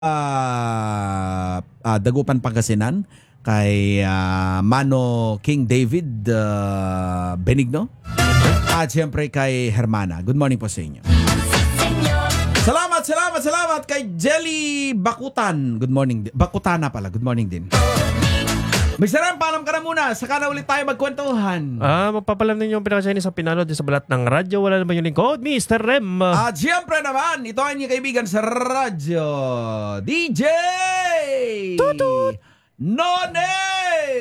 Dagupan Pangasinan, kay Mano King David Benigno, at siyempre kay Hermana. Good morning po sa inyo. Salamat kay Jelly Bakutan. Good morning. Bakutana pala. Good morning din. Mr. Rem, paalam ka na muna. Saka na ulit tayo magkwentuhan. Magpapalam ninyo yung pinakasya sa Pinalo din sa balat ng radyo. Wala naman yung lingkod, Mr. Rem. At siyempre naman, ito ang inyong kaibigan sa radyo, DJ Tutut! None!